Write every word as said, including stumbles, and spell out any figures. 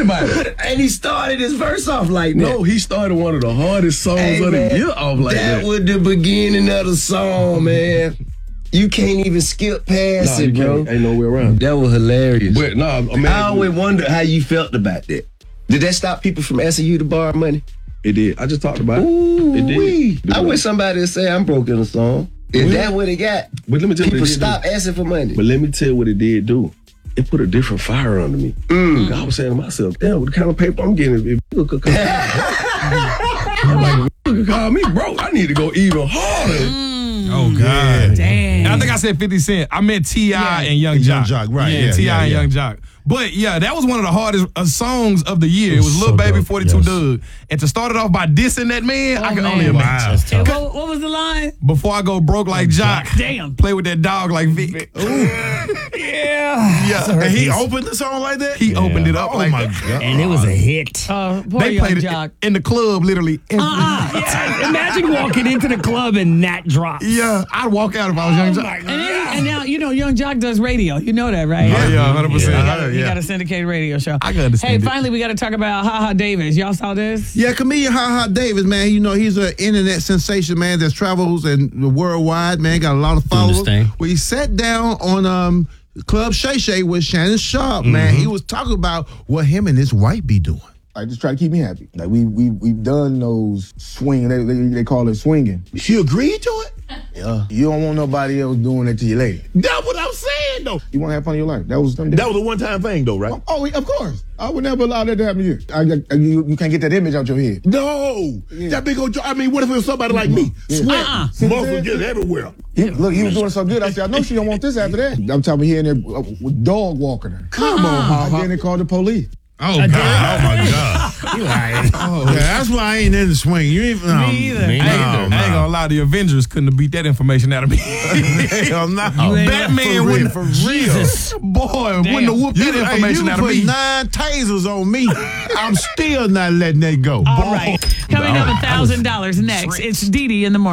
about it. And he started his verse off like that. No, he started one of the hardest songs Hey, of man, the year off like that. That was the beginning of the song, man. You can't even skip past Nah, it, you bro. can't. Ain't no way around it. That was hilarious. But nah, I mean, I always wondered how you felt about that. Did that stop people from asking you to borrow money? it did. I just talked about it. Ooh, It did. wee. It I did. wish somebody would say I'm broke in a song. Is that what it got? But let me tell you People what it did stop do. asking for money. But let me tell you what it did do. It put a different fire under me. Mm. I was saying to myself, damn, what kind of paper I'm getting? If people could come, I'm like, if people could call me broke, I need to go even harder. Oh, God. Damn. And I think I said fifty Cent. I meant T I Yeah. and Young Young Jock. Jock, right, Yeah, yeah, T I yeah, and yeah. Young Jock. But yeah, that was one of the hardest uh, songs of the year. It was, was Lil so Baby, dope, forty-two yes. Doug. And to start it off by dissing that man, I Oh, can man. only imagine. Wow. And what, what was the line? Before I go broke like Jock, Damn. play with that dog like Vic. Yeah. Yeah. And he opened the song like that? He opened it up Oh, like my that. God. And it was a hit. Uh, poor They Young played Jock. it in the club literally every Uh-uh. Yeah, imagine walking into the club and that drops. Yeah, I'd walk out if I was Young Jock. And, then, and now, you know, Young Jock does radio. You know that, right? Oh, yeah, one hundred percent. He Yeah. got, a, he got a syndicated radio show. I can understand Hey, it. finally, we got to talk about Ha Ha Davis. Y'all saw this? Yeah, comedian Ha Ha Davis, man. You know, he's an internet sensation, man, that travels and worldwide, man. Got a lot of followers. this thing. Well, he sat down on um Club Shay Shay with Shannon Sharp, man. He was talking about what him and his wife be doing. I just try to keep me happy. Like we we we've done those swinging. They, they they call it swinging. She agreed to it? Yeah. You don't want nobody else doing it to your lady. That's what I'm saying, though. You want to have fun in your life. That was That was a one-time thing, though, right? Oh, of course. I would never allow that to happen to you. I, I, you. You can't get that image out your head. No. Yeah. That big old jo- I mean, what if it was somebody like me? Yeah. Sweat. Uh-uh. Muscles just everywhere. He, look, he was doing so good. I said, I know she don't want this after that. I'm talking here and there uh, with dog walking her. Come on, Ha And Ha. then they called the police. Oh, God. Oh, my God. Oh, yeah, that's why I ain't in the swing. You ain't. No, Me either. Me I ain't, no, I ain't no. gonna lie, the Avengers couldn't have beat that information out of me. Hell no. Batman for real, wouldn't, for real. boy, wouldn't have whooped You, that hey, information you out of put me. nine tasers on me. I'm still not letting that go. All right. Coming up, one thousand dollars next. It's Dee Dee in the morning.